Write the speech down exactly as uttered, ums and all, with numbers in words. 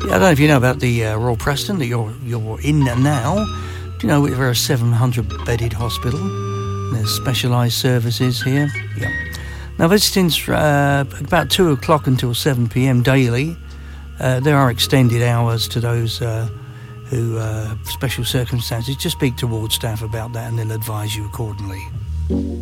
I don't know if you know about the uh, Royal Preston that you're you're in now. Do you know we're a seven hundred bedded hospital? There's specialised services here. Yeah. Now visiting uh, about two o'clock until seven p.m. daily. Uh, there are extended hours to those uh, who uh, special circumstances. Just speak to ward staff about that, and they'll advise you accordingly.